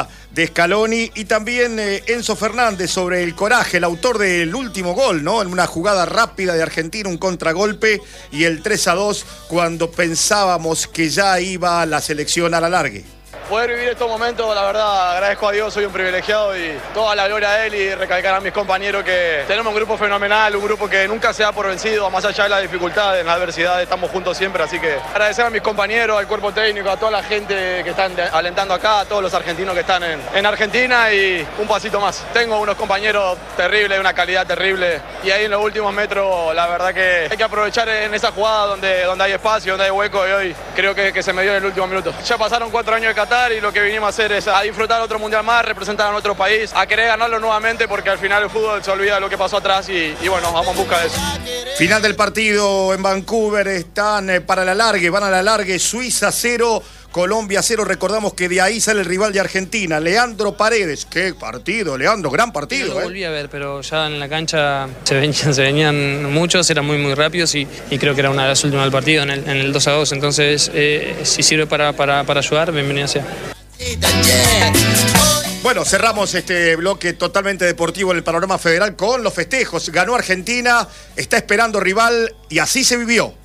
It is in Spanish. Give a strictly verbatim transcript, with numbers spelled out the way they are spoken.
táctica de Scaloni, y también eh, Enzo Fernández sobre el coraje, el autor del último gol, ¿no? En una jugada rápida de Argentina, un contragolpe y el tres a dos cuando pensábamos que ya iba la selección a la largue. Poder vivir estos momentos, la verdad, agradezco a Dios, soy un privilegiado y toda la gloria a él, y recalcar a mis compañeros que tenemos un grupo fenomenal, un grupo que nunca se da por vencido, más allá de las dificultades, en la adversidad, estamos juntos siempre, así que agradecer a mis compañeros, al cuerpo técnico, a toda la gente que están alentando acá, a todos los argentinos que están en, en Argentina, y un pasito más. Tengo unos compañeros terribles, una calidad terrible, y ahí en los últimos metros, la verdad que hay que aprovechar en esa jugada donde, donde hay espacio, donde hay hueco, y hoy creo que, que se me dio en el último minuto. Ya pasaron cuatro años de Qatar, y lo que vinimos a hacer es a disfrutar otro mundial más, representar a nuestro país, a querer ganarlo nuevamente, porque al final el fútbol se olvida de lo que pasó atrás y, y bueno, vamos en busca de eso. Final del partido en Vancouver, están eh, para la largue, van a la largue. Suiza cero, Colombia cero. Recordamos que de ahí sale el rival de Argentina, Leandro Paredes. Qué partido, Leandro, gran partido. Yo lo eh. volví a ver, pero ya en la cancha se venían, se venían muchos, eran muy muy rápidos, y, y creo que era una de las últimas del partido en el, en el dos a dos. Entonces, eh, si sirve para, para, para ayudar, bienvenido sea. Bueno, cerramos este bloque totalmente deportivo en el panorama federal con los festejos. Ganó Argentina, está esperando rival y así se vivió.